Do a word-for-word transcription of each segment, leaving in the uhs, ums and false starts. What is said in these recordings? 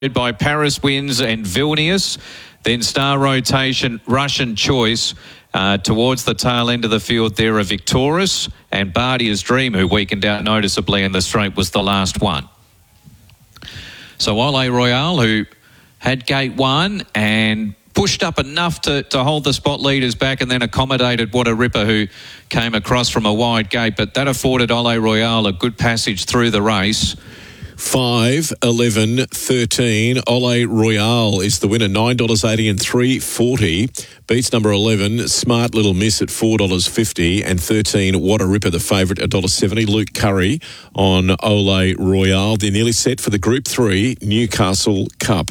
by Paris Winds and Vilnius, then Star Rotation, Russian Choice. Uh, towards the tail end of the field there are Victorious, and Bardia's Dream, who weakened out noticeably in the straight, was the last one. So Ole Royale, who had gate one and pushed up enough to, to hold the spot leaders back, and then accommodated What a Ripper, who came across from a wide gate, but that afforded Ole Royale a good passage through the race. Five, eleven, thirteen. Ole Royale is the winner. Nine dollars eighty and three forty. Beats number eleven. Smart Little Miss at four dollars fifty, and thirteen. What a Ripper, the favourite, one dollar seventy. Luke Curry on Ole Royale. They're nearly set for the Group Three Newcastle Cup.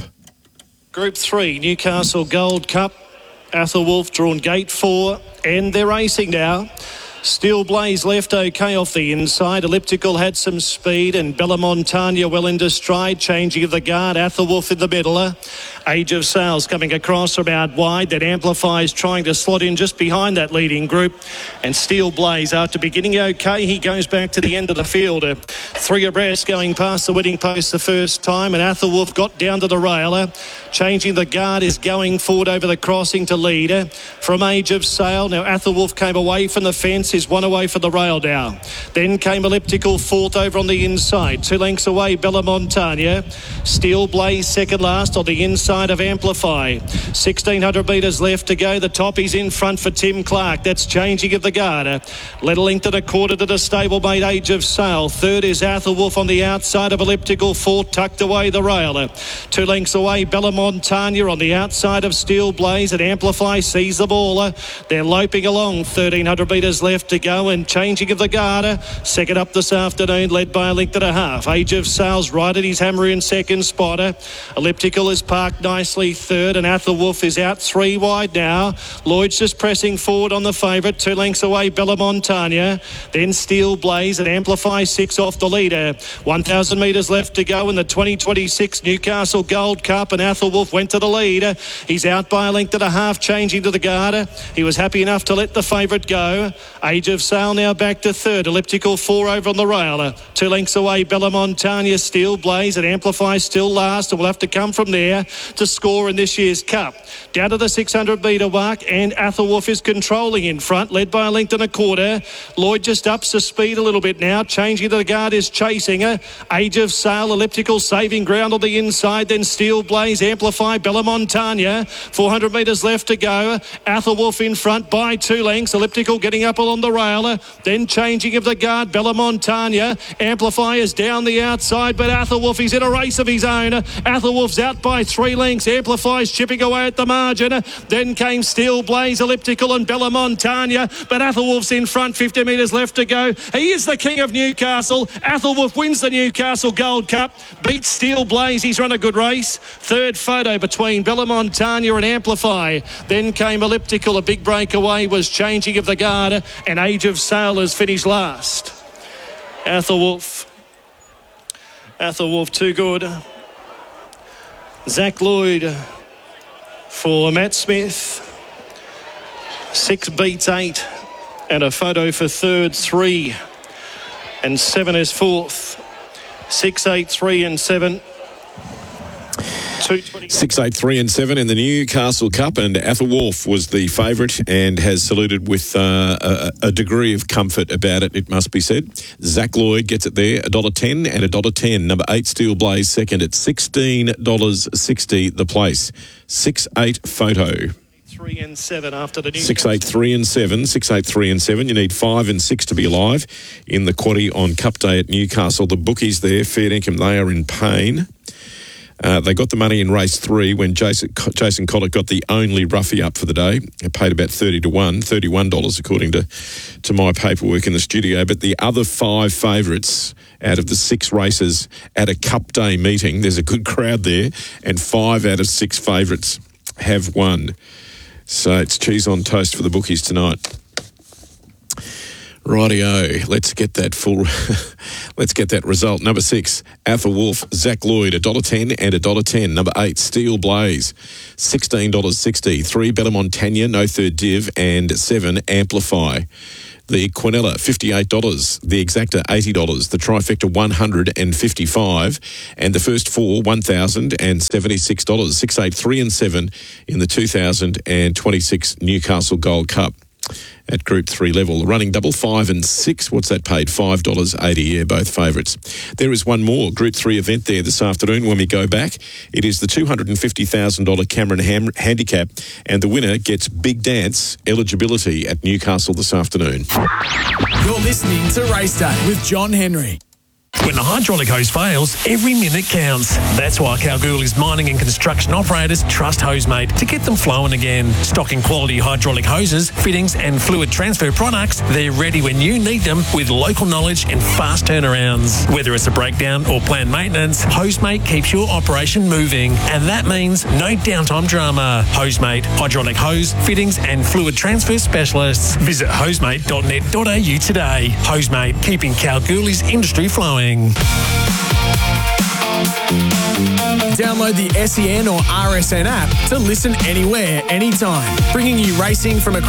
Group Three Newcastle Gold Cup. Athelwolf drawn gate four, and they're racing now. Steel Blaze left okay off the inside. Elliptical had some speed, and Bella Montagna well into stride. Changing of the guard. Athelwolf in the middle. Age of Sales coming across from out wide. That Amplifies trying to slot in just behind that leading group. And Steel Blaze, after beginning okay, he goes back to the end of the field. Uh, three abreast going past the winning post the first time, and Athelwolf got down to the rail. Changing the guard is going forward over the crossing to lead. From Age of Sail, now Athelwolf came away from the fence, is one away for the rail now. Then came Elliptical fourth over on the inside. Two lengths away, Bella Montagna. Steel Blaze second last on the inside of Amplify. sixteen hundred metres left to go. The top is in front for Tim Clark. That's Changing of the guard. Let a length and a quarter to the stablemate Age of Sail. Third is Athelwolf on the outside of Elliptical. Fourth tucked away the rail. Two lengths away, Bella Montagna on the outside of Steel Blaze, and Amplify sees the ball. They're loping along. thirteen hundred metres left to go, and Changing of the guard second up this afternoon, led by a length and a half. Age of Sales right at his hammer in second spot. Elliptical is parked nicely third, and Athelwolf is out three wide now. Lloyd's just pressing forward on the favourite. Two lengths away, Bella Montagna. Then Steel Blaze, and Amplify six off the leader. one thousand metres left to go in the twenty twenty-six Newcastle Gold Cup, and Athelwolf went to the lead. He's out by a length and a half, Changing to the guard. He was happy enough to let the favourite go. Age of Sail now back to third. Elliptical four over on the rail. Two lengths away, Bella Montagna, Steel Blaze, and Amplify still last, and will have to come from there to score in this year's Cup. Down to the six hundred metre mark, and Athelwolf is controlling in front, led by a length and a quarter. Lloyd just ups the speed a little bit now. Changing to the guard is chasing her. Age of Sail, Elliptical saving ground on the inside, then Steel Blaze, Amplify, Bella Montagna. four hundred metres left to go. Athelwolf in front by two lengths. Elliptical getting up along the rail. Then Changing of the guard, Bella Montagna. Amplify is down the outside, but Athelwolf is in a race of his own. Athelwolf's out by three lengths. Amplify's chipping away at the margin. Then came Steel Blaze, Elliptical, and Bella Montagna, but Athelwolf's in front. fifty metres left to go. He is the king of Newcastle. Athelwolf wins the Newcastle Gold Cup, beats Steel Blaze. He's run a good race. Third photo between Bella Montagna and Amplify. Then came Elliptical. A big breakaway was Changing of the guard, and Age of Sail has finished last. Athelwolf. Athelwolf too good. Zach Lloyd for Matt Smith. Six beats eight, and a photo for third. Three and seven is fourth. Six, eight, three and seven. Six, eight, three and seven in the Newcastle Cup, and Athelwolf was the favourite and has saluted with uh, a, a degree of comfort about it, it must be said. Zach Lloyd gets it there, one dollar ten and one dollar ten. Number eight, Steel Blaze, second at sixteen dollars sixty the place. Six, eight, photo. Three and seven after the Newcastle. Six, eight, three and seven. Six, eight, three and seven. You need five and six to be alive in the quaddie on Cup Day at Newcastle. The bookies there, fair income, they are in pain. Uh, they got the money in race three when Jason Jason Collett got the only roughie up for the day. It paid about thirty to one, thirty-one dollars according to, to my paperwork in the studio. But the other five favourites out of the six races at a Cup Day meeting, there's a good crowd there, and five out of six favourites have won. So it's cheese on toast for the bookies tonight. Rightio, let's get that full, let's get that result. Number six, Athelwolf, Zach Lloyd, one dollar ten and one dollar ten. Number eight, Steel Blaze, sixteen dollars sixty. Three, Bella Montagna, no third div, and seven, Amplify. The Quinella, fifty-eight dollars. The Exacta, eighty dollars. The Trifecta, one hundred fifty-five dollars. And the first four, one thousand seventy-six dollars. six, eight, three and seven in the two thousand twenty-six Newcastle Gold Cup. At Group three level. Running double, five and six. What's that paid? five dollars eighty. Yeah, both favourites. There is one more Group three event there this afternoon when we go back. It is the two hundred fifty thousand dollars Cameron Ham- Handicap, and the winner gets big dance eligibility at Newcastle this afternoon. You're listening to Race Day with John Henry. When the hydraulic hose fails, every minute counts. That's why Kalgoorlie's mining and construction operators trust Hosemate to get them flowing again. Stocking quality hydraulic hoses, fittings and fluid transfer products, they're ready when you need them with local knowledge and fast turnarounds. Whether it's a breakdown or planned maintenance, Hosemate keeps your operation moving. And that means no downtime drama. Hosemate, hydraulic hose, fittings and fluid transfer specialists. Visit hosemate dot net dot a u today. Hosemate, keeping Kalgoorlie's industry flowing. Download the S E N or R S N app to listen anywhere, anytime, bringing you racing from across